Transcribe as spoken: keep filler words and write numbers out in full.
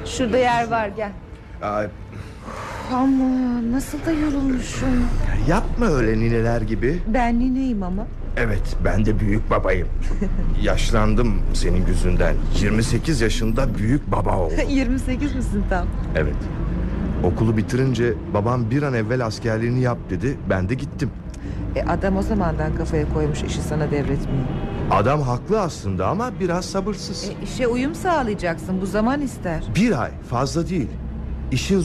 Şurada yer var, gel. Aa, Ama nasıl da yorulmuşum. yapma öyle nineler gibi. Ben nineyim ama. Evet, ben de büyük babayım. Yaşlandım senin yüzünden. yirmi sekiz yaşında büyük baba oldum. yirmi sekiz misin tam? Evet. Okulu bitirince babam bir an evvel askerliğini yap dedi. Ben de gittim. E adam o zamandan kafaya koymuş işi sana devretmeyi. Adam haklı aslında ama biraz sabırsız. E işe uyum sağlayacaksın, bu zaman ister. Bir ay fazla değil. İşin